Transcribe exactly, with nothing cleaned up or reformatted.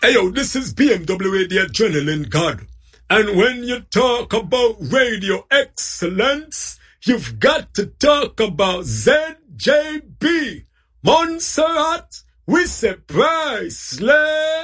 Hey yo, this is B M W, the Adrenaline God. And when you talk about radio excellence, you've got to talk about Z J B. Montserrat, we say priceless.